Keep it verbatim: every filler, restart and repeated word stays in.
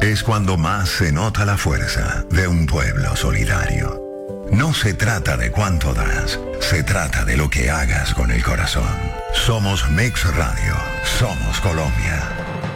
es cuando más se nota la fuerza de un pueblo solidario. No se trata de cuánto das, se trata de lo que hagas con el corazón. Somos Mix Radio, somos Colombia.